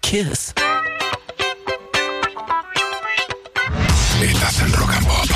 kiss. Estás en Rock and Pop.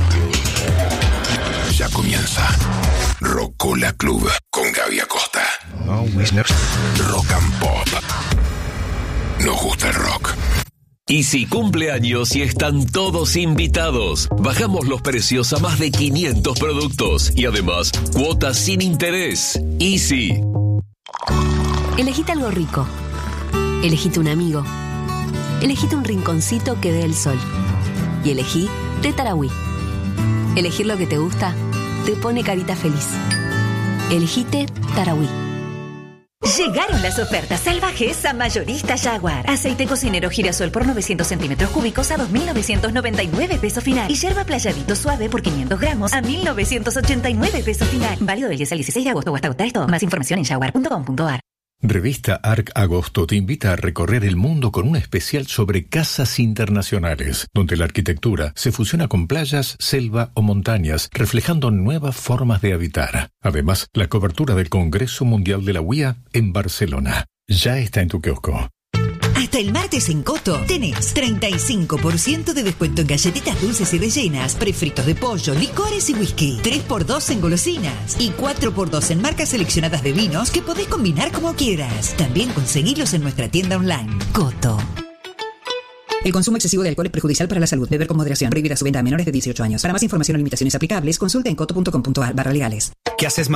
Ya comienza Rocola Club con Gaby Acosta. Rock and Pop. Nos gusta el rock. Easy cumpleaños y están todos invitados. Bajamos los precios a más de 500 productos y además cuotas sin interés. Easy. Elegite algo rico. Elegite un amigo. Elegite un rinconcito que dé el sol. Y elegí té Tarahui. Elegir lo que te gusta te pone carita feliz. Elegite Tarahui. Llegaron las ofertas salvajes a Mayorista Jaguar. Aceite cocinero girasol por 900 centímetros cúbicos a 2.999 pesos final. Y yerba playadito suave por 500 gramos a 1.989 pesos final. Válido del 10 al 16 de agosto o hasta agotar esto. Más información en jaguar.com.ar. Revista ARC Agosto te invita a recorrer el mundo con un especial sobre casas internacionales, donde la arquitectura se fusiona con playas, selva o montañas, reflejando nuevas formas de habitar. Además, la cobertura del Congreso Mundial de la UIA en Barcelona. Ya está en tu kiosco. Hasta el martes en Coto tenés 35% de descuento en galletitas dulces y rellenas, prefritos de pollo, licores y whisky, 3x2 en golosinas y 4x2 en marcas seleccionadas de vinos que podés combinar como quieras. También conseguilos en nuestra tienda online. Coto. El consumo excesivo de alcohol es perjudicial para la salud. Beber con moderación. Prohibida su venta a menores de 18 años. Para más información o limitaciones aplicables, consulta en coto.com.ar/legales. ¿Qué haces,